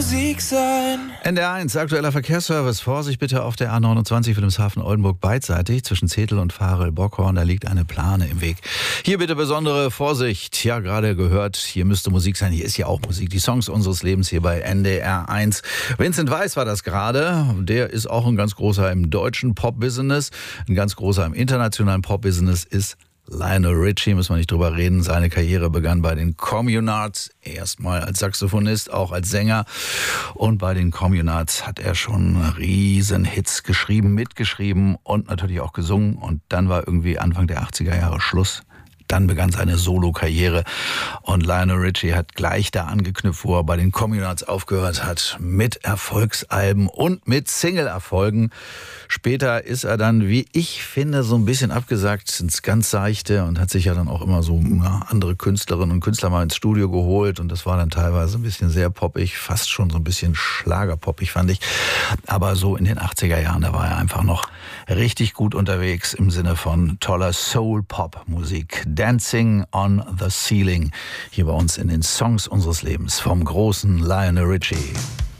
Musik sein. NDR1, aktueller Verkehrsservice. Vorsicht bitte auf der A29 Wilhelmshaven-Oldenburg beidseitig zwischen Zetel und Varel-Bockhorn. Da liegt eine Plane im Weg. Hier bitte besondere Vorsicht. Ja, gerade gehört, hier müsste Musik sein. Hier ist ja auch Musik. Die Songs unseres Lebens hier bei NDR1. Vincent Weiss war das gerade. Der ist auch ein ganz großer im deutschen Pop-Business. Ein ganz großer im internationalen Pop-Business ist Lionel Richie, müssen wir nicht drüber reden. Seine Karriere begann bei den Communards, erstmal als Saxophonist, auch als Sänger. Und bei den Communards hat er schon riesen Hits geschrieben, mitgeschrieben und natürlich auch gesungen. Und dann war irgendwie Anfang der 80er Jahre Schluss. Dann begann seine Solo-Karriere und Lionel Richie hat gleich da angeknüpft, wo er bei den Communards aufgehört hat, mit Erfolgsalben und mit Single-Erfolgen. Später ist er dann, wie ich finde, so ein bisschen abgesagt ins ganz Seichte und hat sich ja dann auch immer so andere Künstlerinnen und Künstler mal ins Studio geholt und das war dann teilweise ein bisschen sehr poppig, fast schon so ein bisschen schlagerpoppig, fand ich. Aber so in den 80er Jahren, da war er einfach noch richtig gut unterwegs im Sinne von toller Soul-Pop-Musik. Dancing on the Ceiling, hier bei uns in den Songs unseres Lebens vom großen Lionel Richie.